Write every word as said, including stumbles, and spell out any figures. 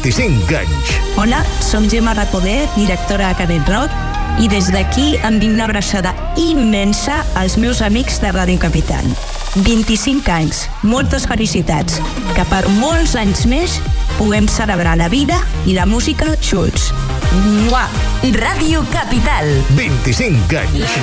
vint-i-cinc anys. Hola, som Gemma Recoder, directora de Canet Rock, i des d'aquí em vinc una abraçada immensa als meus amics de Ràdio Capital. vint-i-cinc anys, moltes felicitats, que per molts anys més puguem celebrar la vida i la música junts. Mua! Ràdio Capital. vint-i-cinc anys.